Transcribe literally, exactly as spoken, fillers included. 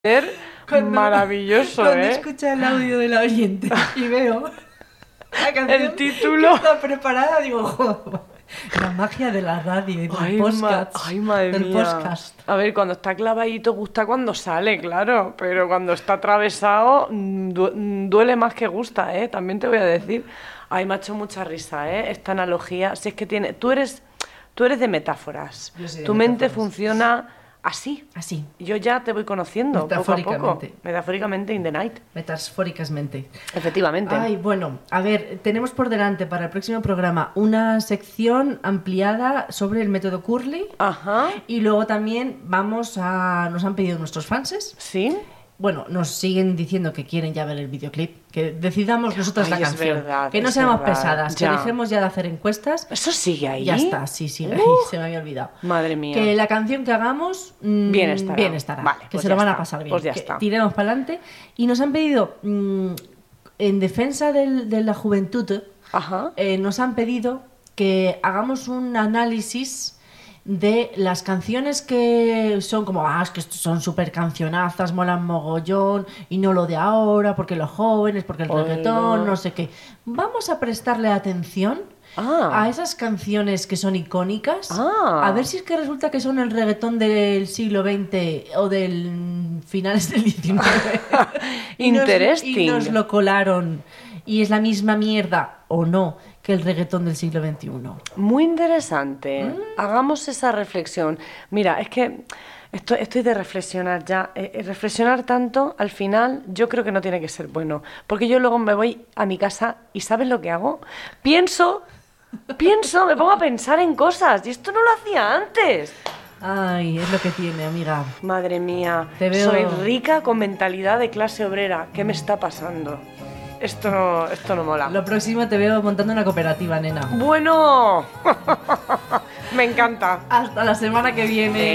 ser Cuando- maravilloso, Cuando ¿eh? escucha el audio de la oyente y veo la canción El título. que está preparada, digo, "Joder, la magia de la radio y del Ay, ma- podcast. ay, madre del mía. podcast. A ver, cuando está clavadito gusta cuando sale, claro, pero cuando está atravesado mm, du- mm, duele más que gusta, ¿eh? También te voy a decir. Ay, me ha hecho mucha risa, ¿eh? Esta analogía, si es que tiene... Tú eres, tú eres de metáforas. Yo soy de Tu mente metáforas. funciona así. Así, Yo ya te voy conociendo poco a poco. Metafóricamente. Metafóricamente in the night. metafóricamente. Efectivamente. Ay, bueno, a ver, tenemos por delante para el próximo programa una sección ampliada sobre el método Curly. Ajá. Y luego también vamos a... Nos han pedido nuestros fanses. ¿Sí? Bueno, nos siguen diciendo que quieren ya ver el videoclip. Que decidamos nosotros Ay, la es canción. verdad, que no es seamos verdad, pesadas. ya. Que dejemos ya de hacer encuestas. ¿Eso sigue ahí? Ya está, sí, sí, ahí, Uh, se me había olvidado. Madre mía. Que la canción que hagamos mm, Bien estará. bien estará, Vale, que pues se ya lo van a está, pasar bien. pues ya que está. tiremos para adelante. Y nos han pedido, mm, en defensa del- de la juventud, Ajá. eh, nos han pedido que hagamos un análisis de las canciones que son como, ah, es que estos son súper cancionazas, molan mogollón, y no lo de ahora, porque los jóvenes, porque el Hola. reggaetón, no sé qué. Vamos a prestarle atención Ah. a esas canciones que son icónicas, Ah. a ver si es que resulta que son el reggaetón del siglo veinte o del mm, finales del diecinueve. Y nos- Interesting. Y nos lo colaron. Y es la misma mierda, o no, que el reggaetón del siglo veintiuno. Muy interesante. Mm. Hagamos esa reflexión. Mira, es que estoy, estoy de reflexionar ya. Eh, eh, reflexionar tanto, al final, yo creo que no tiene que ser bueno. Porque yo luego me voy a mi casa y ¿sabes lo que hago? Pienso, pienso, me pongo a pensar en cosas. Y esto no lo hacía antes. Ay, es lo que tiene, amiga. Madre mía, Te veo- soy rica con mentalidad de clase obrera. ¿Qué me está pasando? Esto no, esto no mola. Lo próximo te veo montando una cooperativa, nena. Bueno, me encanta. Hasta la semana que viene.